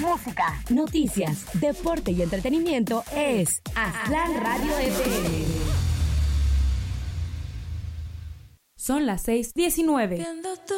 música, noticias, deporte y entretenimiento es Aztlán Radio FM. Son las 6:19.